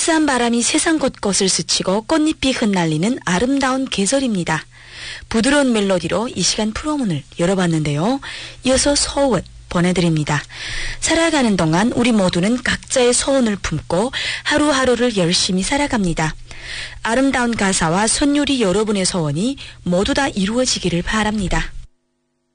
따스한 바람이 세상 곳곳을 스치고 꽃잎이 흩날리는 아름다운 계절입니다. 부드러운 멜로디로 이 시간 프로문을 열어봤는데요. 이어서 소원 보내드립니다. 살아가는 동안 우리 모두는 각자의 소원을 품고 하루하루를 열심히 살아갑니다. 아름다운 가사와 선율이 여러분의 소원이 모두 다 이루어지기를 바랍니다.